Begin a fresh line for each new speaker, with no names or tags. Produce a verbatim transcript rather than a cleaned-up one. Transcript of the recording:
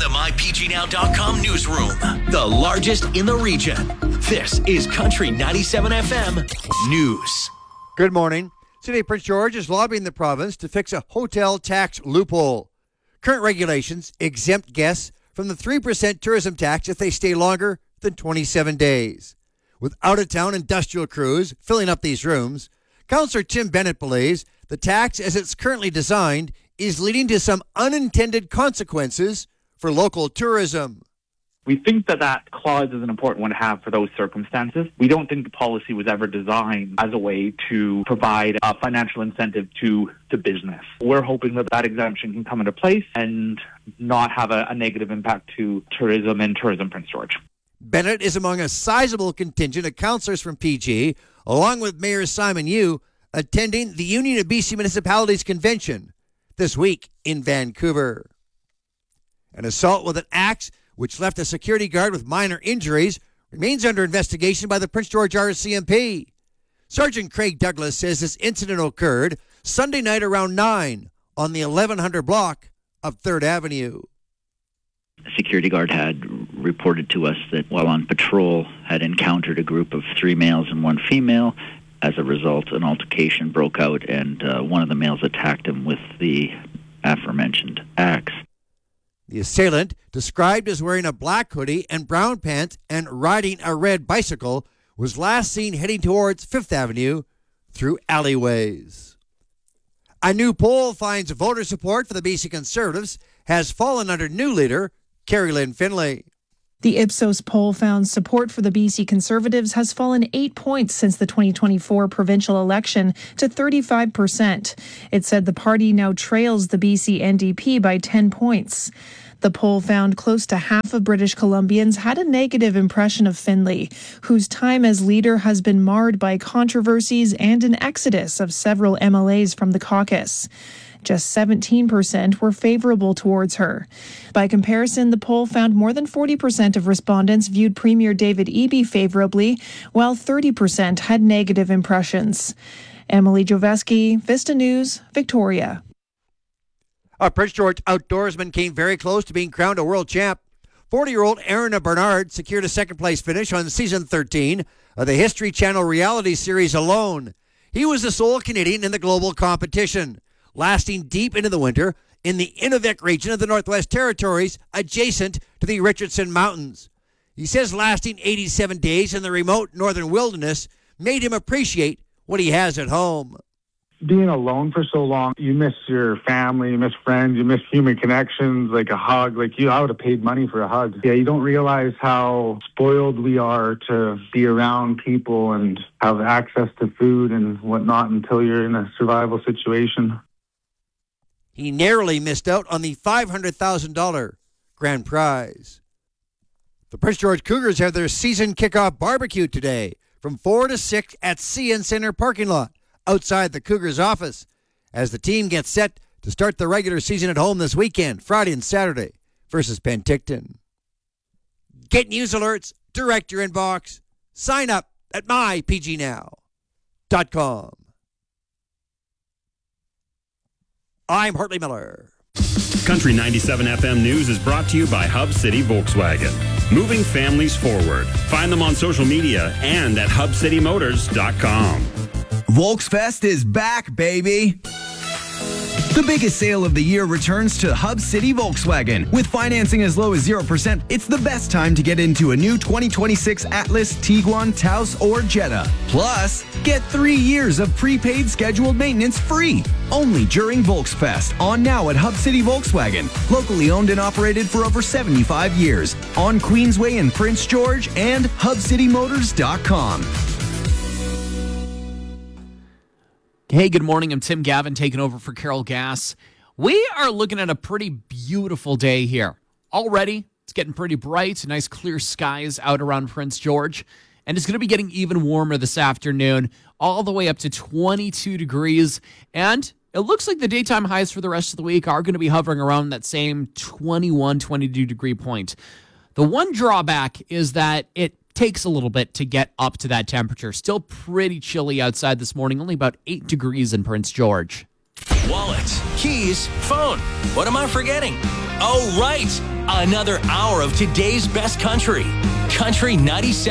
the my p g now dot com newsroom, the largest in the region. This is Country ninety-seven F M News.
Good morning. City of Prince George is lobbying the province to fix a hotel tax loophole. Current regulations exempt guests from the three percent tourism tax if they stay longer than twenty-seven days. With out-of-town industrial crews filling up these rooms, Councillor Tim Bennett believes the tax as it's currently designed is leading to some unintended consequences for local tourism.
We think that that clause is an important one to have for those circumstances. We don't think the policy was ever designed as a way to provide a financial incentive to, to business. We're hoping that that exemption can come into place and not have a, a negative impact to tourism and Tourism Prince George.
Bennett is among a sizable contingent of councillors from P G, along with Mayor Simon Yu, attending the Union of B C Municipalities Convention this week in Vancouver. An assault with an axe, which left a security guard with minor injuries, remains under investigation by the Prince George R C M P. Sergeant Craig Douglas says this incident occurred Sunday night around nine on the eleven hundred block of third Avenue.
A security guard had reported to us that while on patrol had encountered a group of three males and one female. As a result, an altercation broke out and uh, one of the males attacked him with the aforementioned axe.
The assailant, described as wearing a black hoodie and brown pants and riding a red bicycle, was last seen heading towards Fifth Avenue through alleyways. A new poll finds voter support for the B C Conservatives has fallen under new leader Carrie Lynn Finlay.
The Ipsos poll found support for the B C Conservatives has fallen eight points since the twenty twenty-four provincial election to thirty-five percent. It said the party now trails the B C N D P by ten points. The poll found close to half of British Columbians had a negative impression of Finlay, whose time as leader has been marred by controversies and an exodus of several M L As from the caucus. Just seventeen percent were favorable towards her. By comparison, the poll found more than forty percent of respondents viewed Premier David Eby favorably, while thirty percent had negative impressions. Emily Joveski, Vista News, Victoria.
A Prince George outdoorsman came very close to being crowned a world champ. forty-year-old Aaron Bernard secured a second-place finish on season thirteen of the History Channel reality series Alone. He was the sole Canadian in the global competition, lasting deep into the winter in the Inuvik region of the Northwest Territories, adjacent to the Richardson Mountains. He says lasting eighty-seven days in the remote northern wilderness made him appreciate what he has at home.
Being alone for so long, you miss your family, you miss friends, you miss human connections, like a hug. Like, you, I would have paid money for a hug. Yeah, you don't realize how spoiled we are to be around people and have access to food and whatnot until you're in a survival situation.
He narrowly missed out on the five hundred thousand dollars grand prize. The Prince George Cougars have their season kickoff barbecue today from four to six at C N Center parking lot outside the Cougars office as the team gets set to start the regular season at home this weekend, Friday and Saturday, versus Penticton. Get news alerts, direct your inbox, sign up at my p g now dot com. I'm Hartley Miller.
Country ninety-seven F M News is brought to you by Hub City Volkswagen. Moving families forward. Find them on social media and at hub city motors dot com.
Volksfest is back, baby. The biggest sale of the year returns to Hub City Volkswagen. With financing as low as zero percent, it's the best time to get into a new twenty twenty-six Atlas, Tiguan, Taos, or Jetta. Plus, get three years of prepaid scheduled maintenance free. Only during Volksfest. On now at Hub City Volkswagen. Locally owned and operated for over seventy-five years. On Queensway in Prince George and hub city motors dot com.
Hey, good morning. I'm Tim Gavin taking over for Carol Gass. We are looking at a pretty beautiful day here. Already, it's getting pretty bright, nice clear skies out around Prince George. And it's going to be getting even warmer this afternoon, all the way up to twenty-two degrees. And it looks like the daytime highs for the rest of the week are going to be hovering around that same twenty-one, twenty-two degree point. The one drawback is that it takes a little bit to get up to that temperature. Still pretty chilly outside this morning, only about eight degrees in Prince George.
Wallet, keys, phone. What am I forgetting? Oh, right. Another hour of today's best country. Country ninety-seven.